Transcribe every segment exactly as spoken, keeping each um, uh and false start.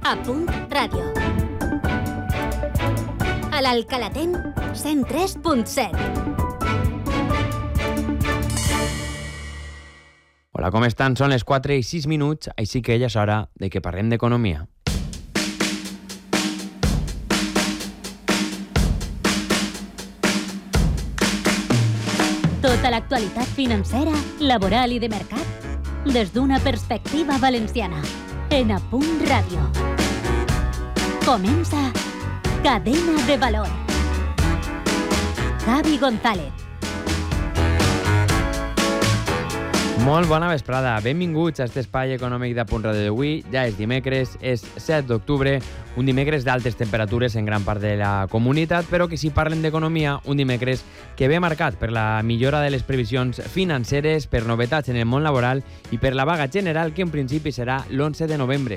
A Punt Ràdio. A l'Alcalatent, cent tres punt set. Hola, com estan? Són les quatre i sis minuts, així que ja és hora de que parlem d'economia. Tota l'actualitat financera, laboral i de mercat, des d'una perspectiva valenciana. En A Punt Ràdio. Comença Cadena de Valor. Gaby González. Molt bona vesprada, benvinguts a aquest espai econòmic de Punt Ràdio d'avui. Ja és dimecres, és set d'octubre, un dimecres d'altes temperatures en gran part de la comunitat, però que si parlem d'economia, un dimecres que ve marcat per la millora de les previsions financeres, per novetats en el món laboral i per la vaga general que en principi serà l'onze de novembre.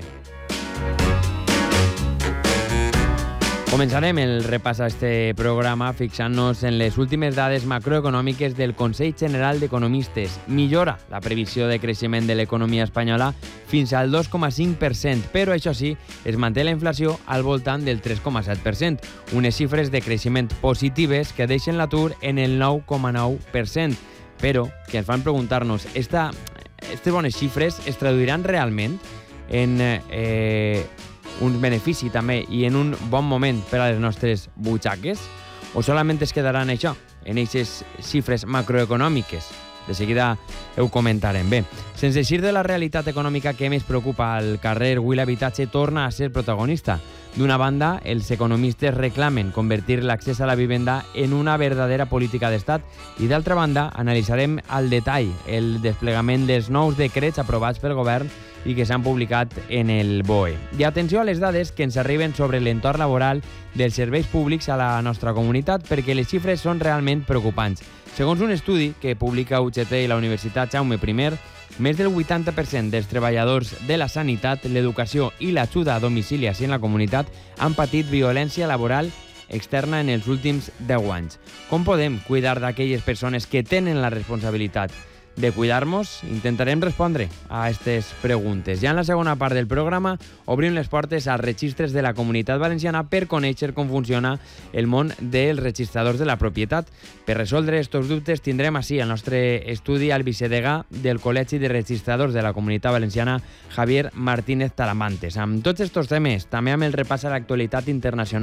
Començarem el repàs a este programa fixant-nos en les últimes dades macroeconòmiques del Consell General d'Economistes. Millora la previsió de creixement de l'economia espanyola fins al dos coma cinc per cent, però això sí, es manté la inflació al voltant del tres coma set per cent, unes xifres de creixement positives que deixen l'atur en el nou coma nou per cent, però que ens fan preguntar-nos, esta, aquestes bones xifres es traduiran realment en eh, un benefici també i en un bon moment per a les nostres butxaques? O solament es quedaran això, en aquestes xifres macroeconòmiques? De seguida ho comentarem. Bé, sense eixir de la realitat econòmica que més preocupa al carrer, avui l'habitatge torna a ser protagonista. D'una banda, els economistes reclamen convertir l'accés a la vivenda en una verdadera política d'estat i d'altra banda, analitzarem al detall el desplegament dels nous decrets aprovats pel govern i que s'han publicat en el B O E. I atenció a les dades que ens arriben sobre l'entorn laboral dels serveis públics a la nostra comunitat perquè les xifres són realment preocupants. Segons un estudi que publica U G T i la Universitat Jaume I, més del vuitanta per cent dels treballadors de la sanitat, l'educació i l'ajuda a domiciliació en la comunitat han patit violència laboral externa en els últims deu anys. Com podem cuidar d'aquelles persones que tenen la responsabilitat de cuidar-nos? Intentarem respondre a aquestes preguntes. Ja en la segona part del programa obrim les portes als registres de la Comunitat Valenciana per conèixer com funciona el món dels registradors de la propietat. Per resoldre aquests dubtes tindrem així al nostre estudi al vicedegà del Col·legi de Registradors de la Comunitat Valenciana, Javier Martínez Talamantes. Amb tots aquests temes, també amb el repàs a l'actualitat internacional